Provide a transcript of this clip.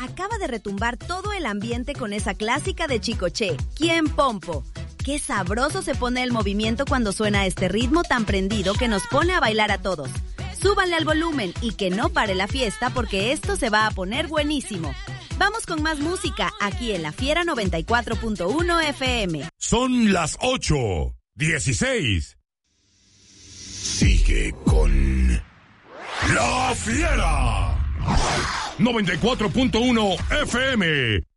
acaba de retumbar todo el ambiente con esa clásica de Chicoche, ¿Quién Pompo? Qué sabroso se pone el movimiento cuando suena este ritmo tan prendido que nos pone a bailar a todos. Súbanle al volumen y que no pare la fiesta porque esto se va a poner buenísimo. Vamos con más música aquí en La Fiera 94.1 FM. Son las 8:16. Sigue con La Fiera 94.1 FM.